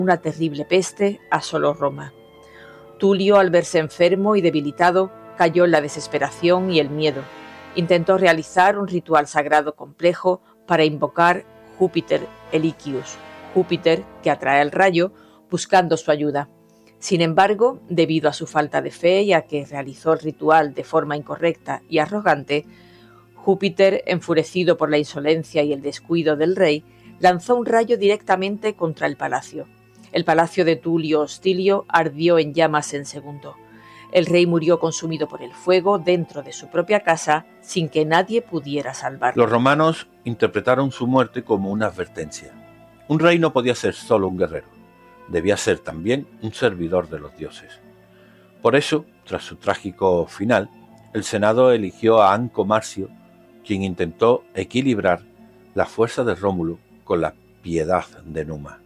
Una terrible peste asoló Roma. Tulio, al verse enfermo y debilitado, cayó en la desesperación y el miedo. Intentó realizar un ritual sagrado complejo para invocar Júpiter Elicius, Júpiter que atrae el rayo, buscando su ayuda. Sin embargo, debido a su falta de fe y a que realizó el ritual de forma incorrecta y arrogante, Júpiter, enfurecido por la insolencia y el descuido del rey, lanzó un rayo directamente contra el palacio. El palacio de Tulio Hostilio ardió en llamas en segundo. El rey murió consumido por el fuego dentro de su propia casa sin que nadie pudiera salvarlo. Los romanos interpretaron su muerte como una advertencia. Un rey no podía ser solo un guerrero, debía ser también un servidor de los dioses. Por eso, tras su trágico final, el Senado eligió a Anco Marcio, quien intentó equilibrar la fuerza de Rómulo con la piedad de Numa.